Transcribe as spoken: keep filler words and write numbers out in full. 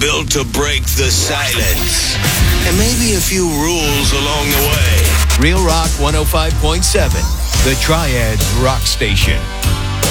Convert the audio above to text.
built to break the silence. And maybe a few rules along the way. Real Rock one oh five point seven, the Triad's rock station.